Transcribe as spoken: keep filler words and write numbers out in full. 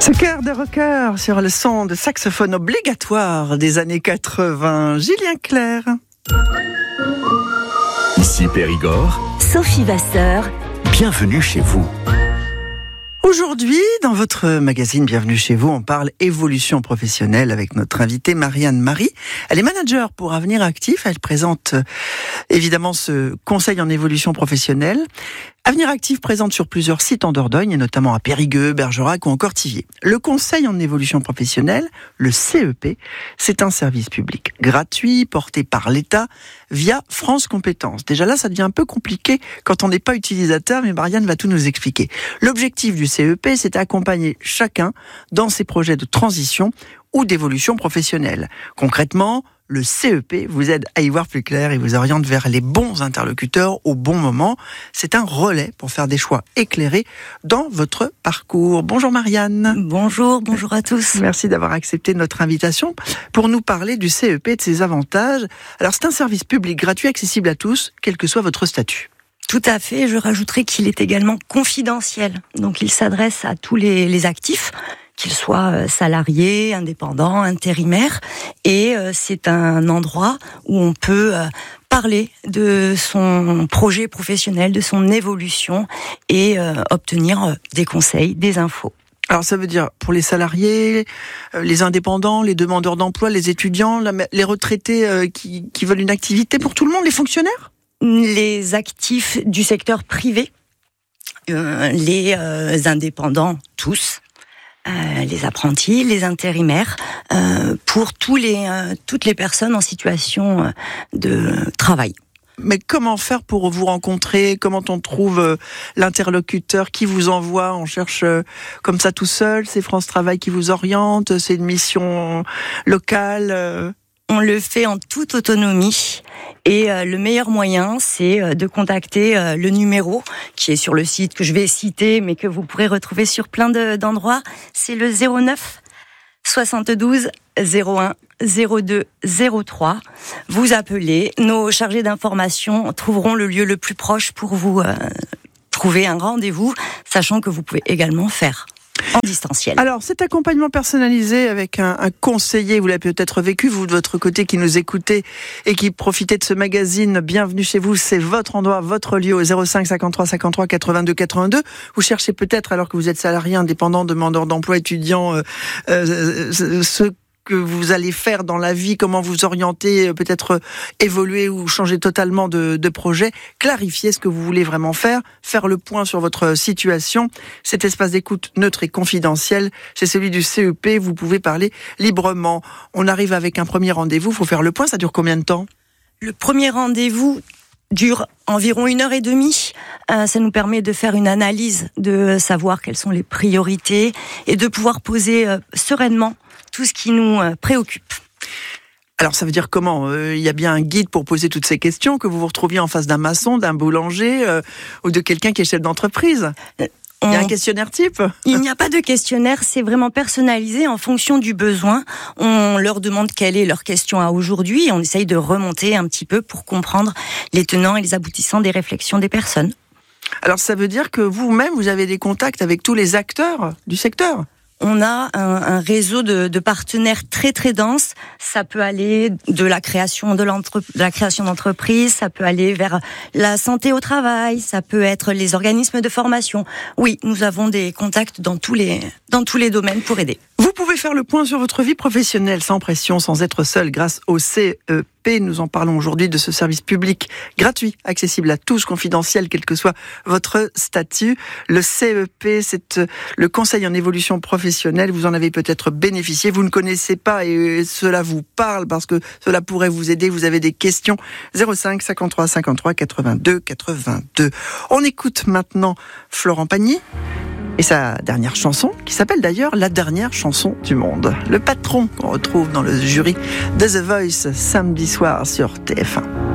Ce cœur de rocker sur le son de saxophone obligatoire des années quatre-vingts, Julien Clerc. Ici Périgord, Sophie Vasseur, bienvenue chez vous. Aujourd'hui, dans votre magazine Bienvenue chez vous, on parle évolution professionnelle avec notre invitée Marianne Marie. Elle est manager pour Avenir Actif. Elle présente euh, évidemment ce conseil en évolution professionnelle. Avenir Actif présente sur plusieurs sites en Dordogne, et notamment à Périgueux, Bergerac ou encore Thiviers. Le conseil en évolution professionnelle, le C E P, c'est un service public gratuit, porté par l'État via France Compétences. Déjà là, ça devient un peu compliqué quand on n'est pas utilisateur, mais Marianne va tout nous expliquer. L'objectif du C E P, c'est d'accompagner chacun dans ses projets de transition ou d'évolution professionnelle. Concrètement, le C E P vous aide à y voir plus clair et vous oriente vers les bons interlocuteurs au bon moment. C'est un relais pour faire des choix éclairés dans votre parcours. Bonjour Marianne. bonjour, bonjour à tous. Merci d'avoir accepté notre invitation pour nous parler du C E P et de ses avantages. Alors c'est un service public gratuit accessible à tous, quel que soit votre statut. Tout à fait, je rajouterai qu'il est également confidentiel. Donc il s'adresse à tous les, les actifs, qu'ils soient salariés, indépendants, intérimaires. Et euh, c'est un endroit où on peut euh, parler de son projet professionnel, de son évolution et euh, obtenir euh, des conseils, des infos. Alors ça veut dire pour les salariés, euh, les indépendants, les demandeurs d'emploi, les étudiants, la, les retraités euh, qui, qui veulent une activité, pour tout le monde, les fonctionnaires ? Les actifs du secteur privé, euh, les euh, indépendants, tous, euh, les apprentis, les intérimaires, euh, pour tous les, euh, toutes les personnes en situation de travail. Mais comment faire pour vous rencontrer ? Comment on trouve euh, l'interlocuteur qui vous envoie ? On cherche euh, comme ça tout seul ? C'est France Travail qui vous oriente ? C'est une mission locale euh... On le fait en toute autonomie et euh, le meilleur moyen, c'est euh, de contacter euh, le numéro qui est sur le site que je vais citer, mais que vous pourrez retrouver sur plein de, d'endroits. C'est le zéro neuf soixante-douze zéro un zéro deux zéro trois. Vous appelez, nos chargés d'information trouveront le lieu le plus proche pour vous euh, trouver un rendez-vous, sachant que vous pouvez également faire en distanciel. Alors, cet accompagnement personnalisé avec un, un conseiller, vous l'avez peut-être vécu, vous de votre côté qui nous écoutez et qui profitez de ce magazine, bienvenue chez vous, c'est votre endroit, votre lieu au zéro cinq cinquante-trois cinquante-trois quatre-vingt-deux quatre-vingt-deux. Vous cherchez peut-être, alors que vous êtes salarié, indépendant, demandeur d'emploi, étudiant, euh, euh, ce que vous allez faire dans la vie, comment vous orienter, peut-être évoluer ou changer totalement de, de projet, clarifier ce que vous voulez vraiment faire, faire le point sur votre situation. Cet espace d'écoute neutre et confidentiel, c'est celui du C E P, vous pouvez parler librement. On arrive avec un premier rendez-vous, il faut faire le point, ça dure combien de temps ? Le premier rendez-vous dure environ une heure et demie. Euh, ça nous permet de faire une analyse, de savoir quelles sont les priorités et de pouvoir poser euh, sereinement tout ce qui nous euh, préoccupe. Alors ça veut dire comment ? Il euh, y a bien un guide pour poser toutes ces questions, que vous vous retrouviez en face d'un maçon, d'un boulanger euh, ou de quelqu'un qui est chef d'entreprise ? euh, Il y a un questionnaire type ? Il n'y a pas de questionnaire, c'est vraiment personnalisé en fonction du besoin. On leur demande quelle est leur question à aujourd'hui et on essaye de remonter un petit peu pour comprendre les tenants et les aboutissants des réflexions des personnes. Alors ça veut dire que vous-même, vous avez des contacts avec tous les acteurs du secteur ? On a un, un réseau de, de partenaires très très dense. Ça peut aller de la création de, l'entre, de la création d'entreprise, ça peut aller vers la santé au travail, ça peut être les organismes de formation. Oui, nous avons des contacts dans tous les dans tous les domaines pour aider. Vous pouvez faire le point sur votre vie professionnelle sans pression, sans être seul, grâce au C E P. Nous en parlons aujourd'hui de ce service public gratuit, accessible à tous, confidentiel, quel que soit votre statut. Le C E P, c'est le conseil en évolution professionnelle. Vous en avez peut-être bénéficié. Vous ne connaissez pas et cela vous parle parce que cela pourrait vous aider. Vous avez des questions. zéro cinq cinquante-trois cinquante-trois quatre-vingt-deux quatre-vingt-deux. On écoute maintenant Florent Pagny et sa dernière chanson, qui s'appelle d'ailleurs la dernière chanson du monde. Le patron qu'on retrouve dans le jury de The Voice samedi soir sur T F un.